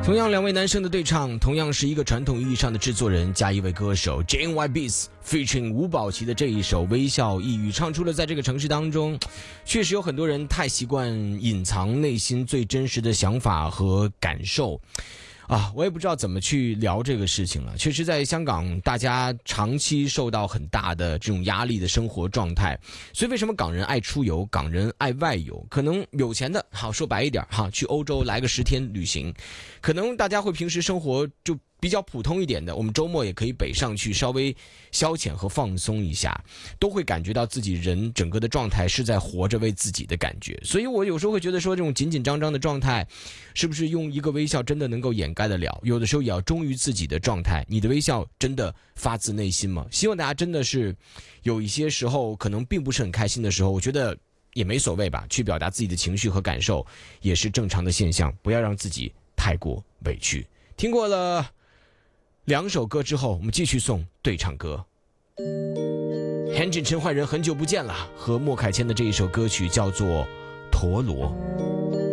同样两位男生的对唱，同样是一个传统意义上的制作人加一位歌手 JNY Beats featuring 吴宝琪的这一首《微笑抑郁》，唱出了在这个城市当中，确实有很多人太习惯隐藏内心最真实的想法和感受。我也不知道怎么去聊这个事情了。确实在香港，大家长期受到很大的这种压力的生活状态，所以为什么港人爱出游，港人爱外游？可能有钱的，好说白一点去欧洲来个10天旅行，可能大家会平时生活就比较普通一点的，我们周末也可以北上去稍微消遣和放松一下，都会感觉到自己人整个的状态是在活着为自己的感觉。所以我有时候会觉得说，这种紧紧张张的状态是不是用一个微笑真的能够掩盖得了？有的时候也要忠于自己的状态，你的微笑真的发自内心吗？希望大家真的是有一些时候可能并不是很开心的时候，我觉得也没所谓吧，去表达自己的情绪和感受也是正常的现象，不要让自己太过委屈。听过了2首歌之后，我们继续送对唱歌。Hanjin 陈奂仁很久不见了，和莫凯谦的这一首歌曲叫做《陀螺》。